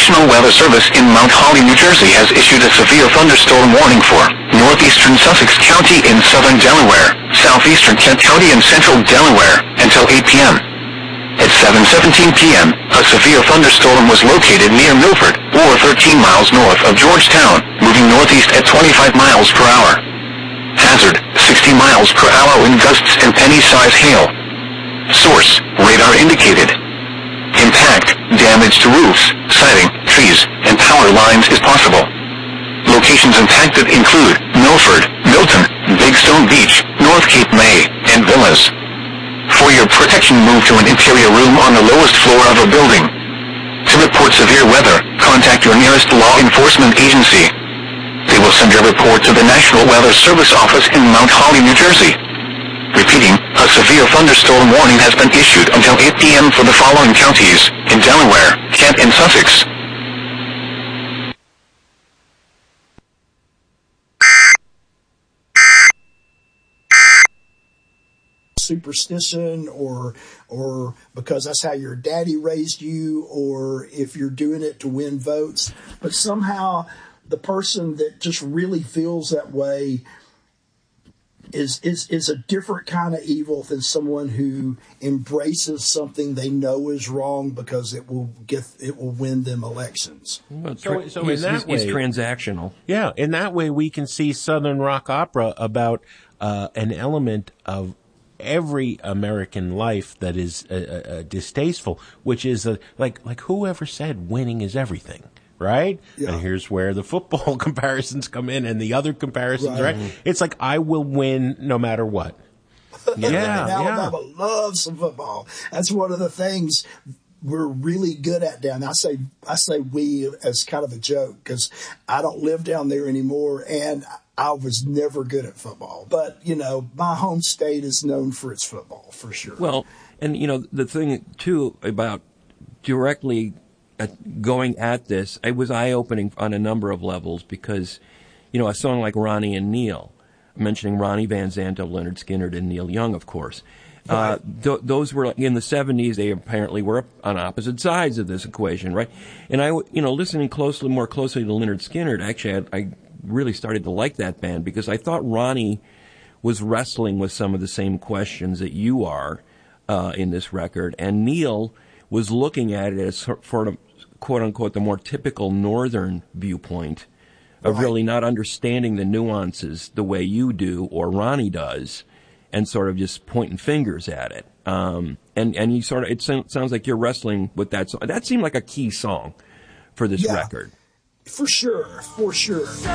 National Weather Service in Mount Holly, New Jersey has issued a severe thunderstorm warning for northeastern Sussex County in southern Delaware, southeastern Kent County and central Delaware until 8 p.m. At 7:17 p.m., a severe thunderstorm was located near Milford, or 13 miles north of Georgetown, moving northeast at 25 miles per hour. Hazard, 60 miles per hour in gusts and penny-size hail. Source, radar indicated. Impact, damage to roofs, siding, trees, and power lines is possible. Locations impacted include Milford, Milton, Big Stone Beach, North Cape May, and Villas. For your protection, move to an interior room on the lowest floor of a building. To report severe weather, contact your nearest law enforcement agency. They will send your report to the National Weather Service office in Mount Holly, New Jersey. Repeating, a severe thunderstorm warning has been issued until 8 p.m. for the following counties in Delaware, Kent, and Sussex. Superstition or because that's how your daddy raised you, or if you're doing it to win votes. But somehow the person that just really feels that way is a different kind of evil than someone who embraces something they know is wrong because it will win them elections. So in that way, it's transactional. Yeah, in that way we can see Southern rock opera about an element of every American life that is distasteful, which is like whoever said winning is everything, right? Yeah. And here's where the football comparisons come in and the other comparisons, right? It's like, I will win no matter what. Alabama loves some football. That's one of the things we're really good at down there. I say we as kind of a joke because I don't live down there anymore, and I was never good at football. But, my home state is known for its football, for sure. Well, and, the thing, too, about directly going at this, it was eye-opening on a number of levels because, a song like Ronnie and Neil, mentioning Ronnie Van Zant of Lynyrd Skynyrd and Neil Young, of course. Right. Those were, in the 70s, they apparently were on opposite sides of this equation, right? And listening more closely to Lynyrd Skynyrd, actually, I really started to like that band because I thought Ronnie was wrestling with some of the same questions that you are in this record, and Neil was looking at it as sort of, quote-unquote, the more typical northern viewpoint of really not understanding the nuances the way you do or Ronnie does, and sort of just pointing fingers at it. And you sort of, it sounds like you're wrestling with that song. That seemed like a key song for this record. For sure.